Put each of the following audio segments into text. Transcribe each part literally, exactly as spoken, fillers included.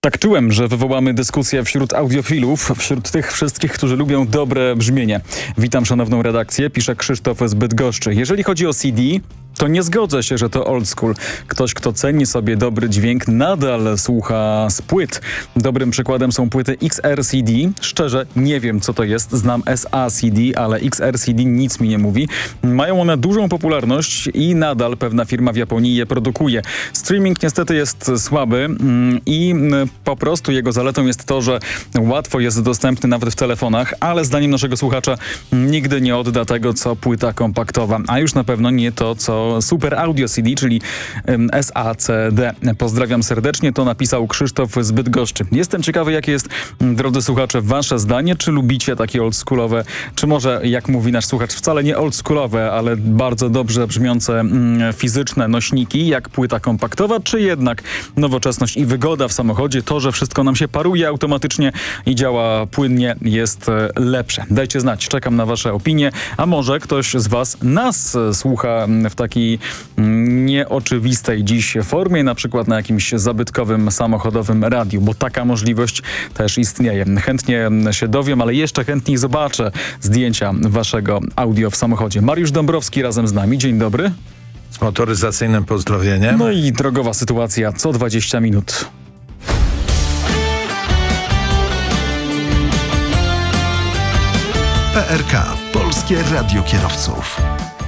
Tak czułem, że wywołamy dyskusję wśród audiofilów, wśród tych wszystkich, którzy lubią dobre brzmienie. Witam szanowną redakcję, pisze Krzysztof z Bydgoszczy. Jeżeli chodzi o C D, to nie zgodzę się, że to old school. Ktoś, kto ceni sobie dobry dźwięk, nadal słucha z płyt. Dobrym przykładem są płyty X R C D. Szczerze, nie wiem, co to jest. Znam S A C D, ale X R C D nic mi nie mówi. Mają one dużą popularność i nadal pewna firma w Japonii je produkuje. Streaming niestety jest słaby i po prostu jego zaletą jest to, że łatwo jest dostępny nawet w telefonach, ale zdaniem naszego słuchacza nigdy nie odda tego, co płyta kompaktowa, a już na pewno nie to, co Super Audio C D, czyli S A C D. Pozdrawiam serdecznie, to napisał Krzysztof z Bydgoszczy. Jestem ciekawy, jakie jest, drodzy słuchacze, wasze zdanie. Czy lubicie takie oldschoolowe, czy może, jak mówi nasz słuchacz, wcale nie oldschoolowe, ale bardzo dobrze brzmiące mm, fizyczne nośniki, jak płyta kompaktowa, czy jednak nowoczesność i wygoda w samochodzie, to, że wszystko nam się paruje automatycznie i działa płynnie, jest e, lepsze. Dajcie znać, czekam na wasze opinie, a może ktoś z was nas e, słucha w takiej mm, nieoczywistej dziś formie, na przykład na jakimś zabytkowym samochodowym radiu, bo taka możliwość też istnieje. Chętnie się dowiem, ale jeszcze chętniej zobaczę zdjęcia waszego audio w samochodzie. Mariusz Dąbrowski razem z nami. Dzień dobry. Z motoryzacyjnym pozdrowieniem. No i drogowa sytuacja co dwadzieścia minut. P R K. Polskie Radio Kierowców.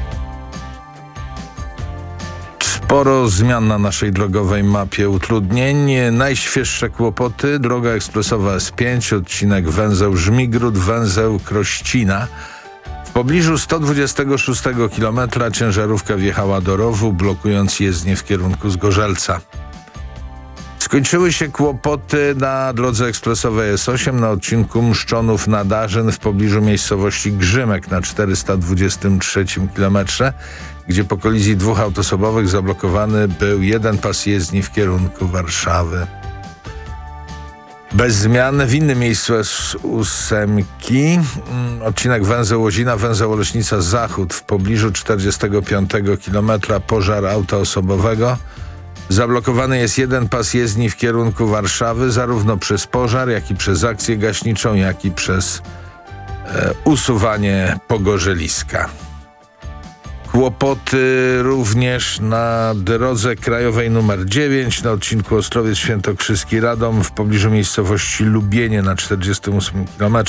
Sporo zmian na naszej drogowej mapie utrudnień. Najświeższe kłopoty. Droga ekspresowa S pięć, odcinek węzeł Żmigród, węzeł Krościna. W pobliżu sto dwudziestego szóstego kilometra ciężarówka wjechała do rowu, blokując jezdnię w kierunku Zgorzelca. Skończyły się kłopoty na drodze ekspresowej S osiem na odcinku Mszczonów-Nadarzyn w pobliżu miejscowości Grzymek na czterysta dwudziestym trzecim kilometrze, gdzie po kolizji dwóch autosobowych zablokowany był jeden pas jezdni w kierunku Warszawy. Bez zmian w innym miejscu S ósemki, odcinek węzeł Łozina, węzeł Oleśnica Zachód w pobliżu czterdziestego piątego kilometra, pożar auta osobowego. Zablokowany jest jeden pas jezdni w kierunku Warszawy, zarówno przez pożar, jak i przez akcję gaśniczą, jak i przez e, usuwanie pogorzeliska. Kłopoty również na drodze krajowej nr dziewięć na odcinku Ostrowiec Świętokrzyski Radom w pobliżu miejscowości Lubienie na czterdziestym ósmym kilometrze.